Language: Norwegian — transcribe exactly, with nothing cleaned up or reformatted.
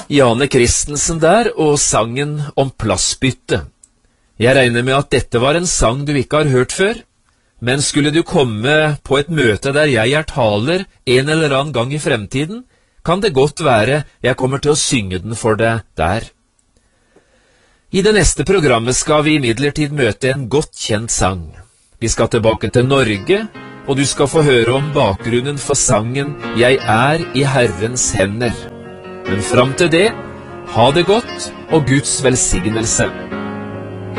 Jane Christensen der, og sangen om plassbytte. Jeg regner med at dette var en sang du ikke har hørt før, men skulle du komme på et møte der jeg er taler en eller annen gang i fremtiden, kan det godt være jeg kommer til å synge den for deg der. I det neste programmet skal vi imidlertid møte en godt kjent sang. Vi skal tilbake til Norge, og du skal få høre om bakgrunnen for sangen «Jeg er i Herrens hender». Men fram til det, ha det godt og Guds velsignelse.